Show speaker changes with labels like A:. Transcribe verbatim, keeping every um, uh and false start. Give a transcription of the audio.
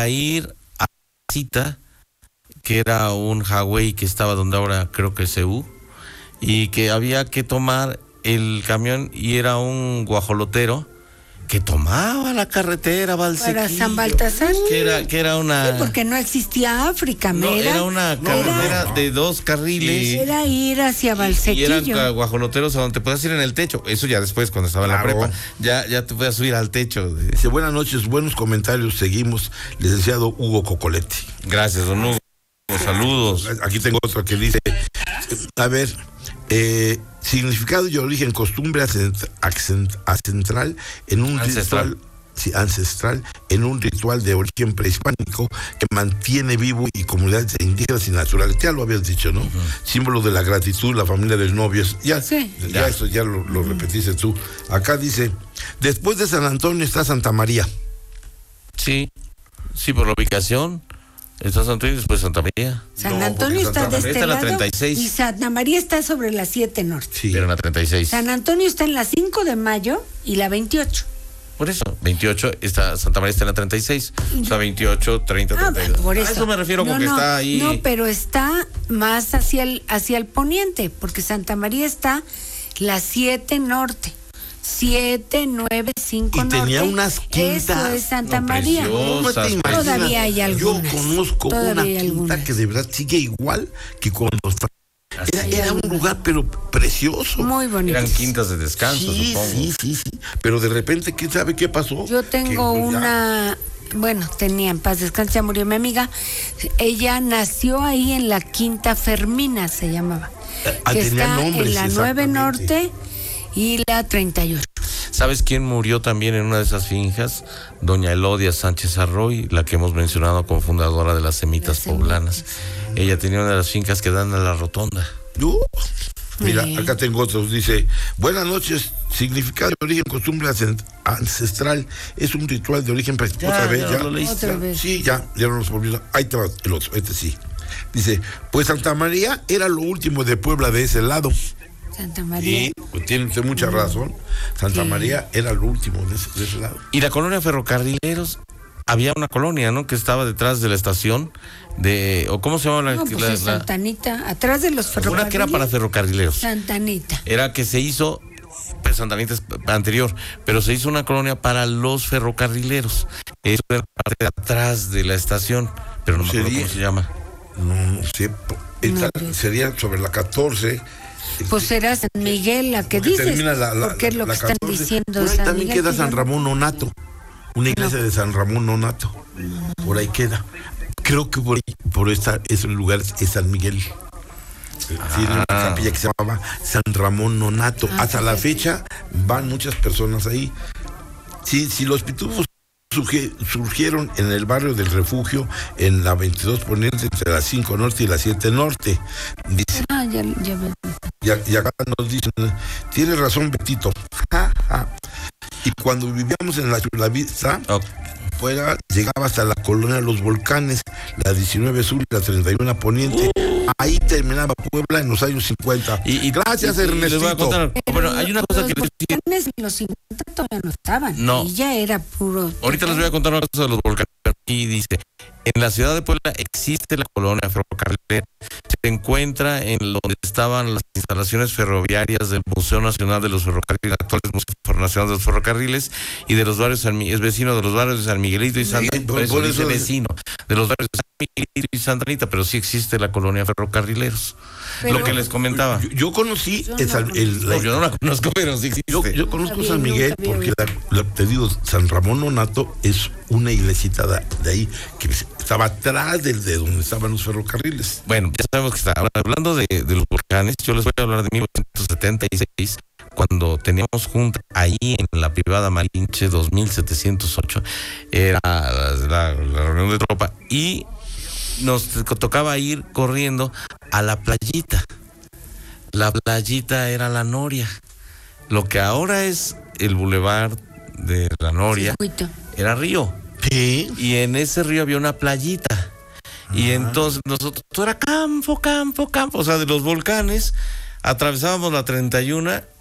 A: para ir a la cita, que era un highway que estaba donde ahora creo que es C U, y que había que tomar el camión y era un guajolotero que tomaba la carretera Valsequillo.
B: Para San Baltasar.
A: Que era, que era una...
B: Sí, porque no existía África,
A: no,
B: era,
A: era una carretera
B: era,
A: de dos carriles.
B: Era ir hacia Valsequillo.
A: Y eran guajoloteros a donde te podías ir en el techo. Eso ya después, cuando estaba claro. en la prepa, ya, ya te podías subir al techo.
C: Dice, buenas noches, buenos comentarios, seguimos. Licenciado Hugo Cocoletti.
A: Gracias, don Hugo. Saludos.
C: Aquí tengo otro que dice, a ver, eh, significado y origen, costumbre ancestral en un
A: ancestral.
C: ritual, sí, ancestral en un ritual de origen prehispánico que mantiene vivo y comunidades indígenas y naturales. Ya lo habías dicho, ¿no? Uh-huh. Símbolo de la gratitud, la familia del novio. Ya, sí. ya, ya eso ya lo, lo uh-huh. repetiste tú. Acá dice, después de San Antonio está Santa María.
A: Sí, sí, por la ubicación. Está San Antonio y después Santa María.
B: San Antonio no, está
A: Santa
B: de este
A: está
B: lado
A: en la treinta y seis.
B: Y Santa María está sobre la siete Norte.
A: Sí, pero en la treinta y seis.
B: San Antonio está en la cinco de mayo y la veintiocho.
A: Por eso, veintiocho, está, Santa María está en la treinta y seis. O sea, veintiocho, treinta,
B: ah,
A: treinta y dos.
B: Por eso.
A: A eso me refiero
B: no,
A: porque
B: no,
A: está ahí.
B: No, pero está más hacia el, hacia el poniente, porque Santa María está la siete Norte. siete, nueve, cinco,
C: y tenía
B: norte.
C: Unas quintas.
B: Eso es Santa
A: no,
B: María.
C: No te imaginas,
B: todavía hay algunas.
C: Yo conozco
B: todavía
C: una
B: hay
C: quinta
B: algunas.
C: que de verdad sigue igual que cuando está. Era, era un lugar pero precioso.
B: Muy bonito.
A: Eran quintas de descanso,
C: sí,
A: supongo.
C: Sí, sí, sí. Pero de repente, ¿quién sabe qué pasó?
B: Yo tengo
C: que,
B: una... Bueno, tenía en paz descanse, ya murió mi amiga. Ella nació ahí en la Quinta Fermina, se llamaba.
C: Ah,
B: que
C: tenía
B: está
C: nombres,
B: en la nueve Norte y la treinta y ocho.
A: ¿Sabes quién murió también en una de esas finjas? Doña Elodia Sánchez Arroy, la que hemos mencionado como fundadora de las Semitas Poblanas. Ella tenía una de las fincas que dan a la rotonda.
C: Uh, mira, sí. Acá tengo otros. Dice, buenas noches, significado de origen, costumbre ancestral, es un ritual de origen...
A: Ya,
C: otra vez,
A: ya.
C: ya.
A: Lo leíste.
B: Otra vez.
C: Sí, ya, ya no nos volvimos. Ahí está el otro, este sí. Dice, pues Santa María era lo último de Puebla de ese lado.
B: Santa María.
C: Y pues, tiene usted mucha razón. Santa sí. María era lo último de ese, de ese lado.
A: Y la colonia Ferrocarrileros, había una colonia, ¿no? Que estaba detrás de la estación de... ¿O cómo se llama la...?
B: No, pues
A: la,
B: es Santanita, atrás de los ferrocarriles.
A: Una que era para ferrocarrileros.
B: Santanita.
A: Era que se hizo... Pues Santanita es anterior, pero se hizo una colonia para los ferrocarrileros. Eso era parte de atrás de la estación, pero no me acuerdo cómo se llama.
C: No, no sé. Esta, no, sería sobre la catorce...
B: Pues será San Miguel la que dices, la, la, porque es lo que están diciendo.
C: Por ahí
B: San
C: también
B: Miguel
C: queda San Ramón Nonato, una iglesia no. de San Ramón Nonato, no. por ahí queda. Creo que por ahí, por esta, ese lugar es San Miguel. Ah. Tiene una capilla que se llamaba San Ramón Nonato. Ah, Hasta la fecha van muchas personas ahí. Si, si los pitufos surgieron en el barrio del Refugio, en la veintidós Poniente, entre la cinco Norte y la siete Norte. Dice,
B: ah, ya, ya veo.
C: Y, y acá nos dicen, tiene razón Betito. Ja, ja. Y cuando vivíamos en la Chulavista, oh. fuera, llegaba hasta la colonia de los Volcanes, la diecinueve Sur y la treinta y uno Poniente. Uh. Ahí terminaba Puebla en los años cincuenta.
A: Y, y
C: gracias, y, Ernestito.
A: Les voy a contar. Bueno, hay una cosa
B: los
A: que...
B: volcanes en los cincuenta todavía no estaban.
A: No.
B: Y ya era puro...
A: Ahorita les voy a contar una cosa de los volcanes. Y dice, en la ciudad de Puebla existe la colonia ferrocarrilera. Se encuentra en donde estaban las instalaciones ferroviarias del Museo Nacional de los Ferrocarriles, actuales Museo Nacional de los Ferrocarriles, y de los barrios, San, es vecino de los barrios de San Miguelito y Santa Anita. Por eso dice vecino de los barrios de San Miguelito y Santa Anita, pero sí existe la colonia ferrocarrileros. Pero, lo que les comentaba.
C: Yo, yo conocí,
B: yo,
C: el,
B: no,
C: el,
A: no, yo no la conozco, pero sí existe.
C: Yo, yo conozco San Miguel porque, la, la, te digo, San Ramón Nonato es una iglesita de, de ahí que estaba atrás de, de donde estaban los ferrocarriles.
A: Bueno, ya sabemos que está. Ahora, hablando de, de los volcanes, yo les voy a hablar de mil novecientos setenta y seis, cuando teníamos junta ahí en la privada Malinche dos mil setecientos ocho, era la, la, la reunión de tropa, y nos tocaba ir corriendo a la playita. La playita era La Noria. Lo que ahora es el bulevar de La Noria, circuito, era río.
C: ¿Sí?
A: Y en ese río había una playita. Ah. Y entonces nosotros, todo era campo, campo, campo. O sea, de los volcanes, atravesábamos la treinta y uno